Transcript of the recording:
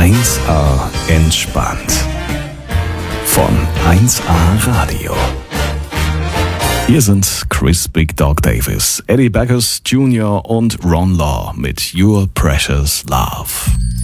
1A entspannt. Von 1A Radio. Hier sind Chris Big Dog Davis, Eddie Beckers Jr. und Ron Law mit Your Precious Love.